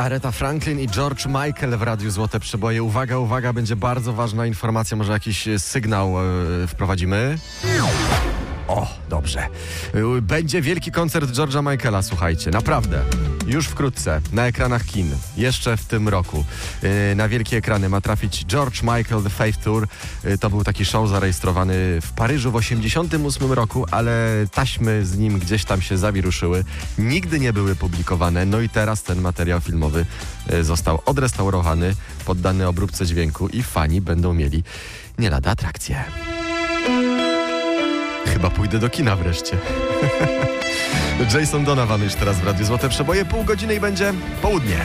Aretha Franklin i George Michael w Radiu Złote Przeboje. Uwaga, uwaga, będzie bardzo ważna informacja, może jakiś sygnał wprowadzimy. O, dobrze. Będzie wielki koncert George'a Michaela, słuchajcie, naprawdę. Już wkrótce, na ekranach kin, jeszcze w tym roku. Na wielkie ekrany ma trafić George Michael The Faith Tour. To był taki show zarejestrowany w Paryżu w 1988 roku, ale taśmy z nim gdzieś tam się zawiruszyły. Nigdy nie były publikowane, no i teraz ten materiał filmowy został odrestaurowany, poddany obróbce dźwięku i fani będą mieli nie lada atrakcję. Chyba pójdę do kina wreszcie. Jason Donovan już teraz w Radiu Złote Przeboje. Pół godziny i będzie południe.